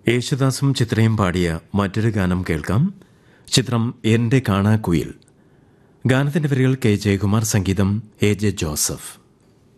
യേശുദാസും ചിത്രയും പാടിയ മറ്റൊരു ഗാനം കേൾക്കാം. ചിത്രം എൻ്റെ കാണാക്കുയിൽ. ഗാനത്തിന്റെ വരികൾ കെ ജയകുമാർ, സംഗീതം എ ജെ ജോസഫ്.